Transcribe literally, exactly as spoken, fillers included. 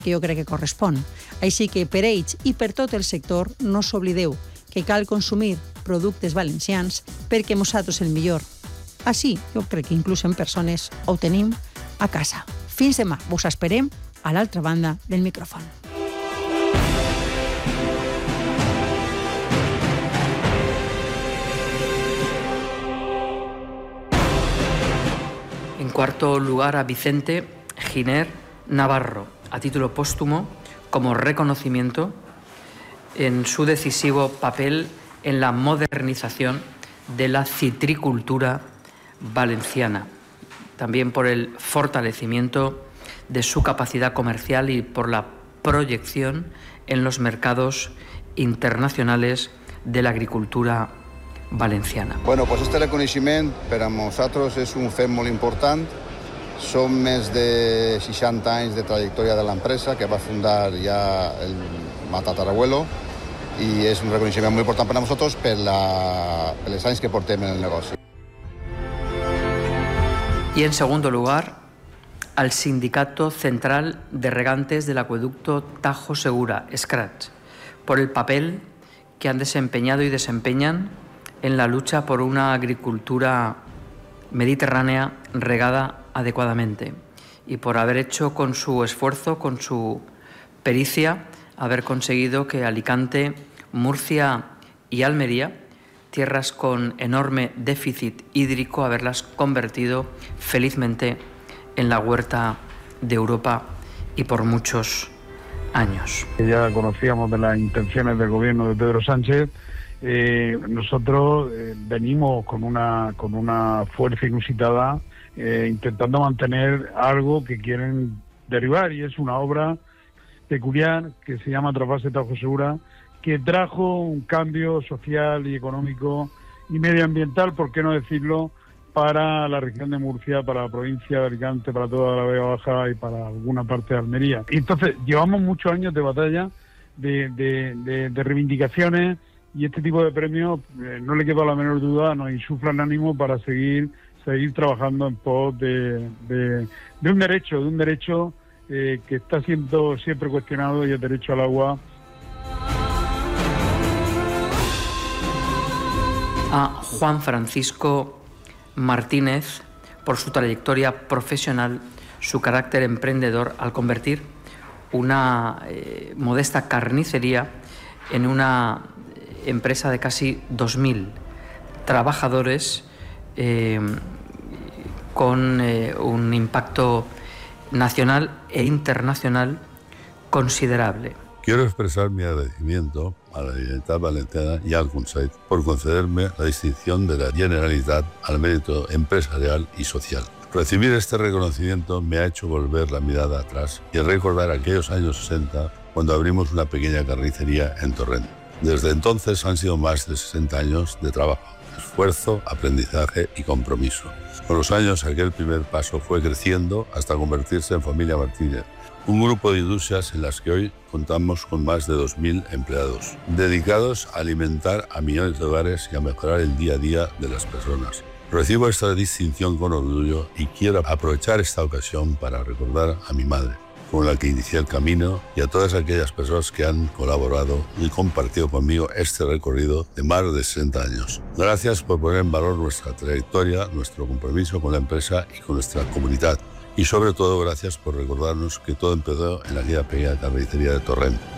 que jo crec que correspon. Així que per ells i per tot el sector no s'oblideu que cal consumir productes valencians perquè nosaltres el millor. Així, jo crec que inclús en persones ho tenim a casa. Fins demà, vos esperem a l'altra banda del micròfon. En cuarto lugar, a Vicente Giner Navarro, a título póstumo, como reconocimiento en su decisivo papel en la modernización de la citricultura valenciana, también por el fortalecimiento de su capacidad comercial y por la proyección en los mercados internacionales de la agricultura valenciana. Bueno, pues este reconeixement per a nosaltres és un fet molt important. Són més de seixanta anys de trajectòria de l'empresa que va fundar ja el Matatarabuelo i és un reconeixement molt important per a nosaltres per, la, per els anys que portem en el negoci. Y en segundo lugar, al Sindicato Central de Regantes del Acueducto Tajo Segura, Scratch, por el papel que han desempeñado y desempeñan en la lucha por una agricultura mediterránea regada adecuadamente y por haber hecho con su esfuerzo, con su pericia, haber conseguido que Alicante, Murcia y Almería, tierras con enorme déficit hídrico, haberlas convertido felizmente en la huerta de Europa y por muchos años. Ya conocíamos de las intenciones del gobierno de Pedro Sánchez. Eh, nosotros eh, venimos con una, con una fuerza inusitada eh, intentando mantener algo que quieren derribar, y es una obra peculiar que se llama Trasvase Tajo Segura, que trajo un cambio social y económico y medioambiental, por qué no decirlo, para la región de Murcia, para la provincia de Alicante, para toda la Vega Baja y para alguna parte de Almería. Y entonces llevamos muchos años de batalla, de, de, de, de reivindicaciones, y este tipo de premios, eh, no le queda la menor duda, nos insuflan ánimo para seguir seguir trabajando en pos de, de, de un derecho, de un derecho eh, que está siendo siempre cuestionado, y el derecho al agua. A Juan Francisco Martínez, por su trayectoria profesional, su carácter emprendedor, al convertir una eh, modesta carnicería en una empresa de casi dos mil trabajadores eh, con eh, un impacto nacional e internacional considerable. Quiero expresar mi agradecimiento a la Generalitat Valenciana y al Consell por concederme la distinción de la Generalitat al mérito empresarial y social. Recibir este reconocimiento me ha hecho volver la mirada atrás y recordar aquellos años sesenta cuando abrimos una pequeña carnicería en Torrent. Desde entonces han sido más de sesenta años de trabajo, esfuerzo, aprendizaje y compromiso. Con los años aquel primer paso fue creciendo hasta convertirse en Familia Martínez, un grupo de industrias en las que hoy contamos con más de dos mil empleados, dedicados a alimentar a millones de hogares y a mejorar el día a día de las personas. Recibo esta distinción con orgullo y quiero aprovechar esta ocasión para recordar a mi madre, con la que inicié el camino, y a todas aquellas personas que han colaborado y compartido conmigo este recorrido de más de sesenta años. Gracias por poner en valor nuestra trayectoria, nuestro compromiso con la empresa y con nuestra comunidad. Y sobre todo, gracias por recordarnos que todo empezó en aquella pequeña carnicería de Torrent.